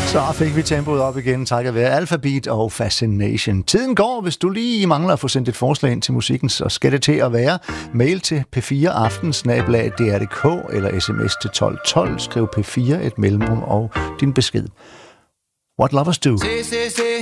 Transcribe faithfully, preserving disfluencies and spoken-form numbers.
Så fik vi tempoet op igen, takket være Alphabet og Fascination. Tiden går, hvis du lige mangler at få sendt et forslag ind til musikken, så skal det til at være mail til p fire aften snabel-a d r punktum d k eller sms til tolv tolv, skriv P fire et mellemrum og din besked. What Lovers Do.